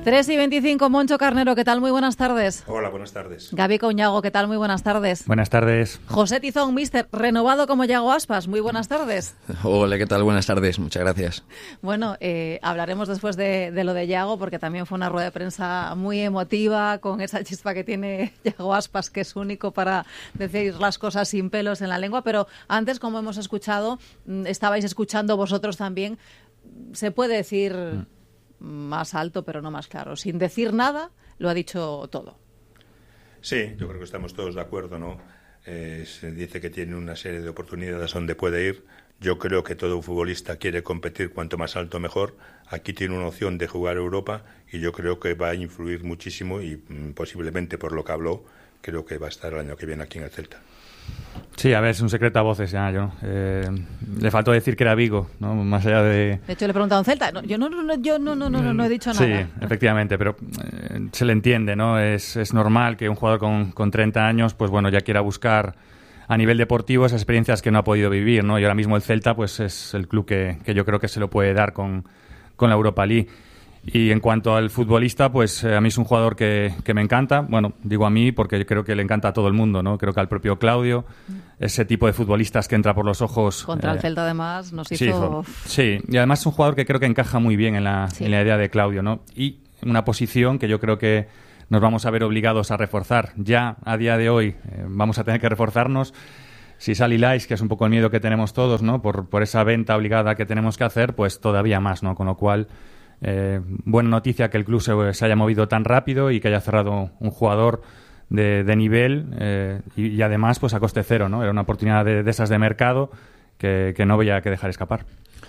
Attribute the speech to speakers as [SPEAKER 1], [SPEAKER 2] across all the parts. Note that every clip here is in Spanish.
[SPEAKER 1] 3:25, Moncho Carnero, ¿qué tal? Muy buenas tardes.
[SPEAKER 2] Hola, buenas tardes.
[SPEAKER 1] Gaby Couñago, ¿qué tal? Muy buenas tardes.
[SPEAKER 3] Buenas tardes.
[SPEAKER 1] José Tizón, míster, renovado como Yago Aspas. Muy buenas tardes.
[SPEAKER 4] Hola, ¿qué tal? Buenas tardes, muchas gracias.
[SPEAKER 1] Bueno, hablaremos después de lo de Yago, porque también fue una rueda de prensa muy emotiva, con esa chispa que tiene Yago Aspas, que es único para decir las cosas sin pelos en la lengua. Pero antes, como hemos escuchado, estabais escuchando vosotros también, se puede decir más alto, pero no más claro. Sin decir nada, lo ha dicho todo.
[SPEAKER 2] Sí, yo creo que estamos todos de acuerdo, ¿no? Se dice que tiene una serie de oportunidades donde puede ir. Yo creo que todo futbolista quiere competir cuanto más alto mejor. Aquí tiene una opción de jugar Europa y yo creo que va a influir muchísimo y posiblemente, por lo que habló, creo que va a estar el año que viene aquí en el Celta.
[SPEAKER 3] Sí, a ver, es un secreto a voces ya. Le faltó decir que era Vigo, ¿no? Más allá de...
[SPEAKER 1] De hecho, le he preguntado a un Celta. No, yo no he dicho nada.
[SPEAKER 3] Sí, efectivamente, pero se le entiende, ¿no? Es normal que un jugador con 30 años, pues bueno, ya quiera buscar a nivel deportivo esas experiencias que no ha podido vivir, ¿no? Y ahora mismo el Celta, pues es el club que yo creo que se lo puede dar con la Europa League. Y en cuanto al futbolista, pues a mí es un jugador que me encanta. Bueno, digo a mí porque creo que le encanta a todo el mundo, ¿no? Creo que al propio Claudio, ese tipo de futbolistas que entra por los ojos...
[SPEAKER 1] Contra el Celta, además, nos hizo...
[SPEAKER 3] Sí, y además es un jugador que creo que encaja muy bien en la idea de Claudio, ¿no? Y una posición que yo creo que nos vamos a ver obligados a reforzar. Ya, a día de hoy, vamos a tener que reforzarnos. Si sale Ilais, que es un poco el miedo que tenemos todos, ¿no? Por esa venta obligada que tenemos que hacer, pues todavía más, ¿no? Con lo cual... buena noticia que el club se haya movido tan rápido y que haya cerrado un jugador de nivel y además pues a coste cero, ¿no? Era una oportunidad de esas de mercado que no había que dejar escapar.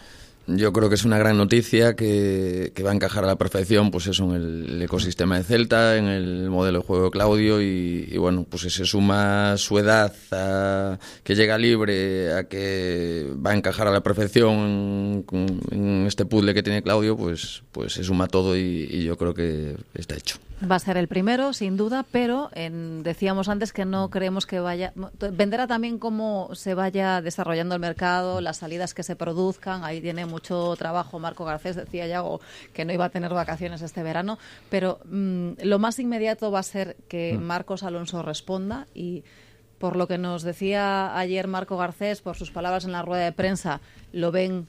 [SPEAKER 4] Yo creo que es una gran noticia que va a encajar a la perfección, pues eso, en el ecosistema de Celta, en el modelo de juego de Claudio y bueno, pues se suma su edad que llega libre a que va a encajar a la perfección en este puzzle que tiene Claudio, pues se suma todo y yo creo que está hecho.
[SPEAKER 1] Va a ser el primero, sin duda, pero decíamos antes que no creemos que vaya... Venderá también cómo se vaya desarrollando el mercado, las salidas que se produzcan. Ahí tiene mucho trabajo Marco Garcés. Decía Yago que no iba a tener vacaciones este verano, pero lo más inmediato va a ser que Marcos Alonso responda y... Por lo que nos decía ayer Marco Garcés, por sus palabras en la rueda de prensa, lo ven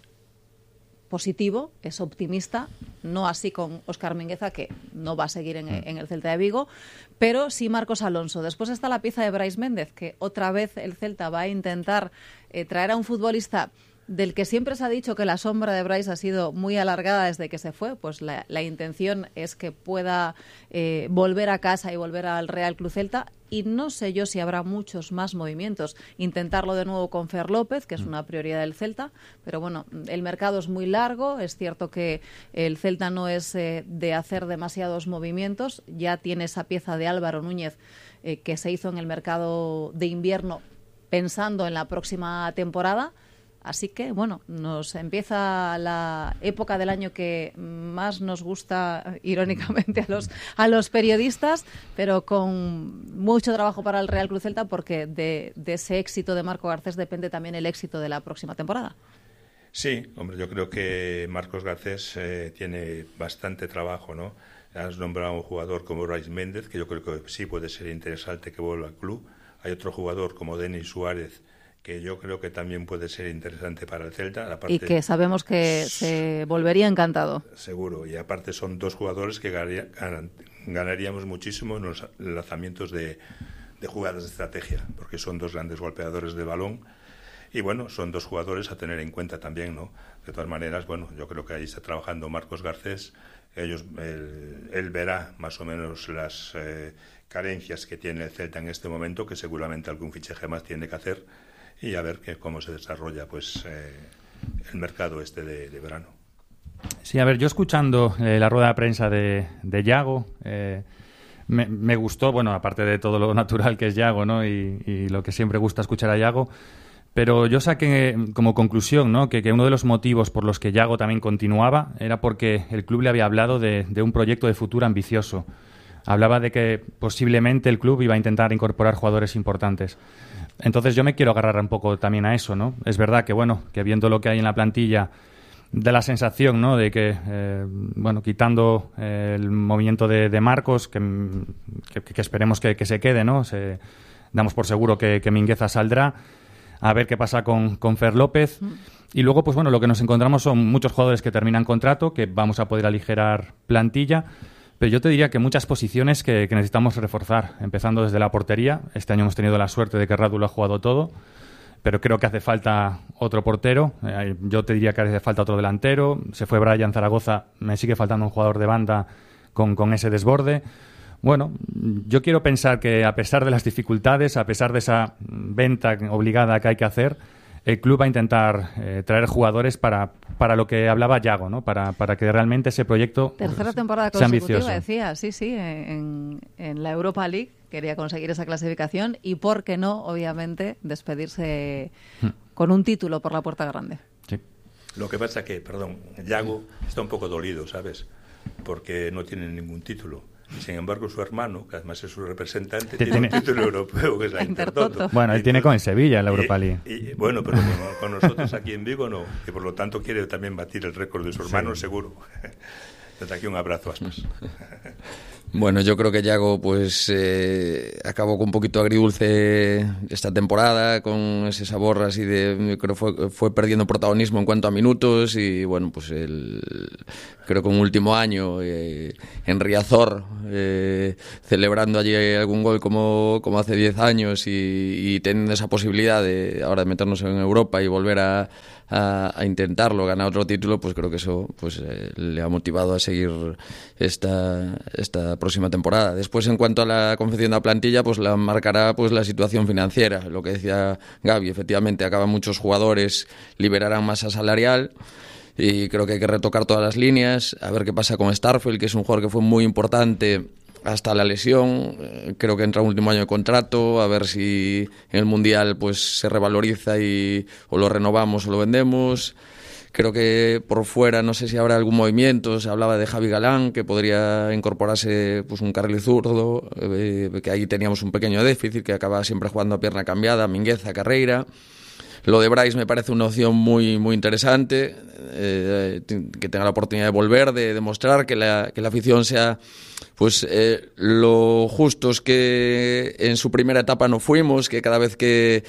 [SPEAKER 1] positivo, es optimista, no así con Óscar Mingueza, que no va a seguir en el Celta de Vigo, pero sí Marcos Alonso. Después está la pieza de Brais Méndez, que otra vez el Celta va a intentar traer a un futbolista del que siempre se ha dicho que la sombra de Brais ha sido muy alargada desde que se fue. Pues la intención es que pueda volver a casa y volver al Real Club Celta. Y no sé yo si habrá muchos más movimientos. Intentarlo de nuevo con Fer López, que es una prioridad del Celta. Pero bueno, el mercado es muy largo. Es cierto que el Celta no es de hacer demasiados movimientos. Ya tiene esa pieza de Álvaro Núñez que se hizo en el mercado de invierno pensando en la próxima temporada. Así que, bueno, nos empieza la época del año que más nos gusta, irónicamente, a los periodistas, pero con mucho trabajo para el Real Club Celta, porque de ese éxito de Marco Garcés depende también el éxito de la próxima temporada.
[SPEAKER 2] Sí, hombre, yo creo que Marcos Garcés tiene bastante trabajo, ¿no? Has nombrado a un jugador como Brais Méndez, que yo creo que sí puede ser interesante que vuelva al club. Hay otro jugador como Denis Suárez, que yo creo que también puede ser interesante para el Celta. Aparte, y
[SPEAKER 1] que sabemos que se volvería encantado.
[SPEAKER 2] Seguro, y aparte son dos jugadores que ganaríamos muchísimo en los lanzamientos de jugadas de estrategia, porque son dos grandes golpeadores de balón. Y bueno, son dos jugadores a tener en cuenta también, ¿no? De todas maneras, bueno, yo creo que ahí está trabajando Marcos Garcés. Él verá más o menos las carencias que tiene el Celta en este momento, que seguramente algún fichaje más tiene que hacer, y a ver cómo se desarrolla pues el mercado de verano.
[SPEAKER 3] Sí, a ver, yo escuchando la rueda de prensa de Yago, me gustó, bueno, aparte de todo lo natural que es Yago, ¿no? Y lo que siempre gusta escuchar a Yago, pero yo saqué como conclusión, ¿no? que uno de los motivos por los que Yago también continuaba era porque el club le había hablado de un proyecto de futuro ambicioso. Hablaba de que posiblemente el club iba a intentar incorporar jugadores importantes. Entonces yo me quiero agarrar un poco también a eso, ¿no? Es verdad que, bueno, que viendo lo que hay en la plantilla da la sensación, ¿no?, de que, bueno, quitando el movimiento de Marcos, que esperemos que se quede, ¿no? Damos por seguro que Mingueza saldrá. A ver qué pasa con Fer López. Y luego, pues bueno, lo que nos encontramos son muchos jugadores que terminan contrato, que vamos a poder aligerar plantilla. Pero yo te diría que muchas posiciones que necesitamos reforzar, empezando desde la portería. Este año hemos tenido la suerte de que Radu lo ha jugado todo, pero creo que hace falta otro portero. Yo te diría que hace falta otro delantero. Se fue Brian Zaragoza, me sigue faltando un jugador de banda con ese desborde. Bueno, yo quiero pensar que a pesar de las dificultades, a pesar de esa venta obligada que hay que hacer, el club va a intentar traer jugadores para lo que hablaba Yago, ¿no? Para que realmente ese proyecto
[SPEAKER 1] tercera temporada
[SPEAKER 3] sea
[SPEAKER 1] consecutiva,
[SPEAKER 3] ambicioso.
[SPEAKER 1] decía, sí, en la Europa League quería conseguir esa clasificación y, ¿por qué no, obviamente, despedirse con un título por la puerta grande?
[SPEAKER 3] Sí.
[SPEAKER 2] Lo que pasa que, Yago está un poco dolido, ¿sabes? Porque no tiene ningún título. Sin embargo, su hermano, que además es su representante, tiene un título europeo, que es la Intertoto.
[SPEAKER 3] Bueno, él tiene con el Sevilla la Europa League.
[SPEAKER 2] Bueno, pero con nosotros aquí en Vigo no. Y por lo tanto quiere también batir el récord de su hermano, seguro. Desde aquí un abrazo, Aspas.
[SPEAKER 4] Bueno, yo creo que Yago pues acabó con un poquito agridulce esta temporada, con ese sabor así de, creo fue perdiendo protagonismo en cuanto a minutos y bueno, pues creo que un último año en Riazor, celebrando allí algún gol como hace 10 años y teniendo esa posibilidad de ahora de meternos en Europa y volver a intentarlo, ganar otro título, pues creo que eso pues le ha motivado a seguir esta próxima temporada. Después, en cuanto a la confección de la plantilla, pues la marcará pues la situación financiera, lo que decía Gaby, efectivamente acaban muchos jugadores, liberarán masa salarial y creo que hay que retocar todas las líneas, a ver qué pasa con Starfield, que es un jugador que fue muy importante hasta la lesión, creo que entra un último año de contrato, a ver si en el Mundial pues se revaloriza o lo renovamos o lo vendemos. Creo que por fuera no sé si habrá algún movimiento, se hablaba de Javi Galán, que podría incorporarse pues un carril zurdo, que ahí teníamos un pequeño déficit, que acaba siempre jugando a pierna cambiada, Mingueza, Carreira. Lo de Bryce me parece una opción muy muy interesante, que tenga la oportunidad de volver, de demostrar que la afición sea pues lo justos que en su primera etapa no fuimos, que cada vez que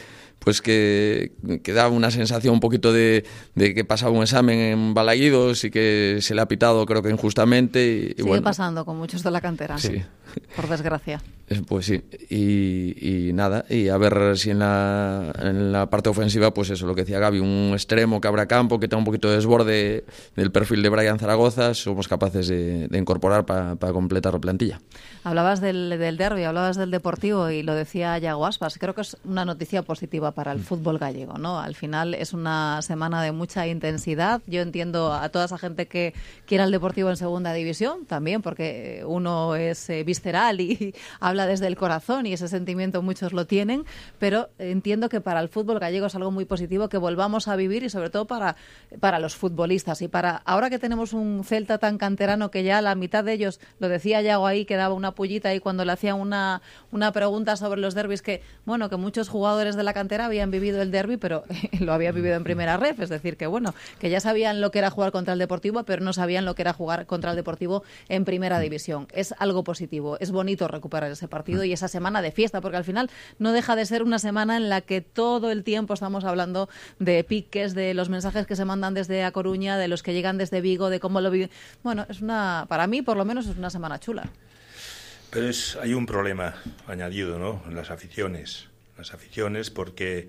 [SPEAKER 4] daba una sensación un poquito de que pasaba un examen en Balaídos y que se le ha pitado creo que injustamente. Y
[SPEAKER 1] sigue
[SPEAKER 4] bueno,
[SPEAKER 1] pasando con muchos de la cantera,
[SPEAKER 4] sí.
[SPEAKER 1] Por desgracia.
[SPEAKER 4] Pues sí, y nada, y a ver si en la parte ofensiva, pues eso, lo que decía Gaby, un extremo que abra campo, que tenga un poquito de desborde del perfil de Brian Zaragoza, somos capaces de incorporar para completar la plantilla.
[SPEAKER 1] Hablabas del derbi, hablabas del Deportivo y lo decía Yago Aspas, creo que es una noticia positiva para el fútbol gallego, ¿no? Al final es una semana de mucha intensidad, yo entiendo a toda esa gente que quiera el Deportivo en segunda división, también porque uno es visceral y habla desde el corazón y ese sentimiento muchos lo tienen, pero entiendo que para el fútbol gallego es algo muy positivo que volvamos a vivir y sobre todo para los futbolistas y para ahora que tenemos un Celta tan canterano que ya la mitad de ellos, lo decía Yago ahí, que daba una pullita ahí cuando le hacían una pregunta sobre los derbis, que bueno, que muchos jugadores de la cantera habían vivido el derbi, pero lo habían vivido en primera ref, es decir, que bueno, que ya sabían lo que era jugar contra el Deportivo, pero no sabían lo que era jugar contra el Deportivo en primera división. Es algo positivo, es bonito recuperar ese partido y esa semana de fiesta, porque al final no deja de ser una semana en la que todo el tiempo estamos hablando de piques, de los mensajes que se mandan desde A Coruña, de los que llegan desde Vigo, de cómo lo viven. Bueno, para mí por lo menos es una semana chula.
[SPEAKER 2] Pero hay un problema añadido, ¿no? En las aficiones porque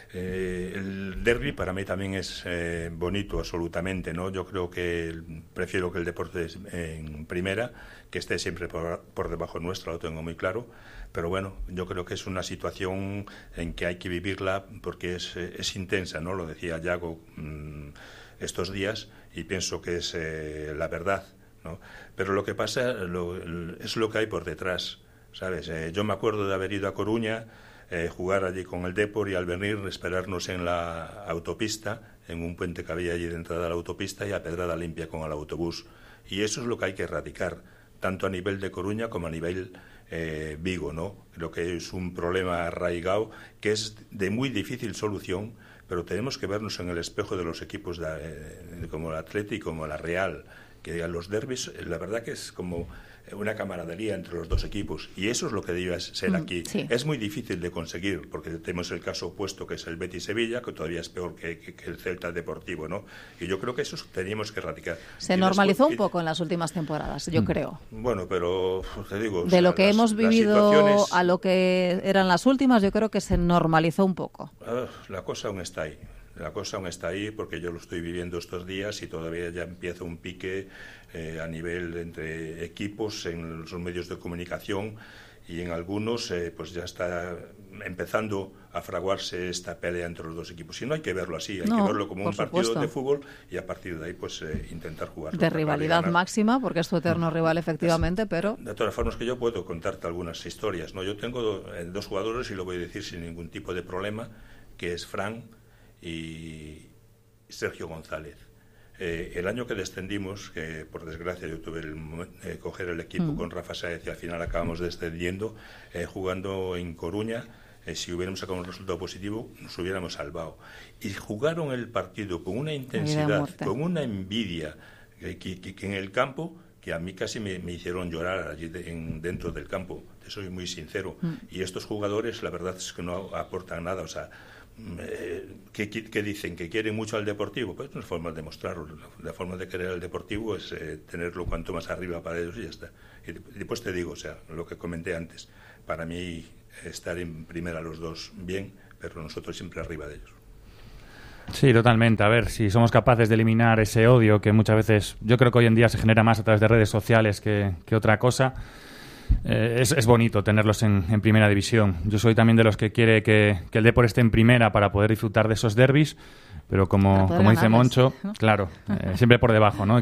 [SPEAKER 2] el derbi para mí también es bonito absolutamente, ¿no? Yo creo que prefiero que el deporte en primera, que esté siempre por debajo nuestro, lo tengo muy claro, pero bueno, yo creo que es una situación en que hay que vivirla porque es intensa, ¿no? Lo decía Yago estos días y pienso que es la verdad, ¿no? Pero lo que pasa es lo que hay por detrás, ¿sabes? Yo me acuerdo de haber ido a Coruña, jugar allí con el Depor y al venir esperarnos en la autopista, en un puente que había allí de entrada a la autopista y a pedrada limpia con el autobús. Y eso es lo que hay que erradicar, tanto a nivel de Coruña como a nivel Vigo, ¿no? Creo que es un problema arraigado que es de muy difícil solución, pero tenemos que vernos en el espejo de los equipos como el Atlético, como la Real, que a los derbis, la verdad que es como una camaradería entre los dos equipos, y eso es lo que debe ser aquí.
[SPEAKER 1] Sí.
[SPEAKER 2] Es muy difícil de conseguir, porque tenemos el caso opuesto, que es el Betis-Sevilla, que todavía es peor que el Celta Deportivo, ¿no? Y yo creo que eso teníamos que erradicar.
[SPEAKER 1] Se normalizó un poco en las últimas temporadas, yo creo.
[SPEAKER 2] Bueno, pero te digo...
[SPEAKER 1] De lo que hemos vivido a lo que eran las últimas, yo creo que se normalizó un poco.
[SPEAKER 2] La cosa aún está ahí. La cosa aún está ahí porque yo lo estoy viviendo estos días y todavía ya empieza un pique a nivel entre equipos en los medios de comunicación, y en algunos pues ya está empezando a fraguarse esta pelea entre los dos equipos. Y no hay que verlo así, hay que verlo como un partido de fútbol, y a partir de ahí pues intentar jugar.
[SPEAKER 1] De rivalidad máxima, porque es tu eterno rival efectivamente, pero...
[SPEAKER 2] De todas formas, que yo puedo contarte algunas historias, ¿no? Yo tengo dos jugadores, y lo voy a decir sin ningún tipo de problema, que es Fran y Sergio González. El año que descendimos, que por desgracia yo tuve el coger el equipo con Rafa Sáez, y al final acabamos descendiendo, jugando en Coruña, si hubiéramos sacado un resultado positivo nos hubiéramos salvado, y jugaron el partido con una intensidad, con una envidia que en el campo, que a mí casi me hicieron llorar allí dentro del campo, te soy muy sincero. Y estos jugadores la verdad es que no aportan nada, o sea, ¿qué dicen? ¿Que quieren mucho al Deportivo? Pues no es forma de demostrarlo. La forma de querer al Deportivo es tenerlo cuanto más arriba para ellos, y ya está. Y después te digo, o sea, lo que comenté antes, para mí estar en primera los dos bien, pero nosotros siempre arriba de ellos.
[SPEAKER 3] Sí, totalmente. A ver, si somos capaces de eliminar ese odio que muchas veces, yo creo que hoy en día se genera más a través de redes sociales que otra cosa. Es bonito tenerlos en primera división. Yo soy también de los que quiere que el Depor esté en primera para poder disfrutar de esos derbis, pero como dice Moncho, claro, siempre por debajo, ¿no?